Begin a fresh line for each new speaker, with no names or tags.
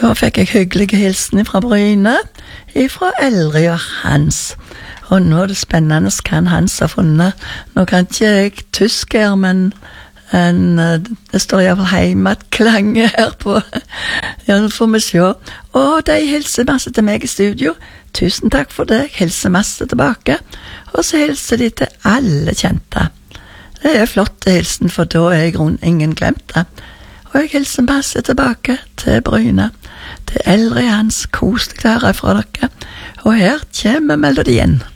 Da fikk jeg hyggelige hilsen fra Bryne, fra Eldre og Hans. Og nå er det spennende hva Hans har funnet. Nå kan ikke jeg tysk her, men det står i hvert fall heimatklang her på. Ja, nå får vi se. Og de hilser masse til meg i studio. Tusen takk for det. Jeg hilser masse tilbake. Og så hilser de til alle kjente. Det er flott hilsen, for da er i grunnen ingen glemt det. Og jeg hilser masse tilbake til Bryne, til Eldre Hans, koselig å høre fra dere. Og her kommer melodien.